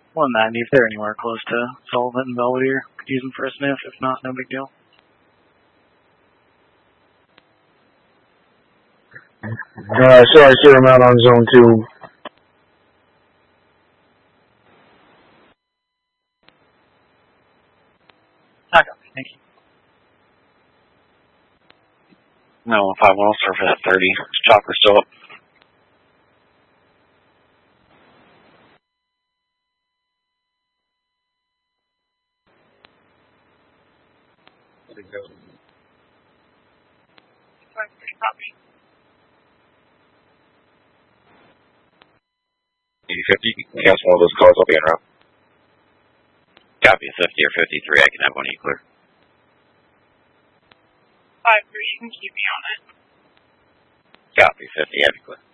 190 if they're anywhere close to Sullivan and Belvedere. Could use them for a sniff. If not, no big deal. Sorry, sir, I'm out on zone 2. I got it. Thank you. 9151, surface at 30. Chopper still up. Copy. 8050, cancel all those calls, I'll be en route. Copy 50 or 53, I can have one E clear. 53, you can keep me on it. Copy 50, heavy clear.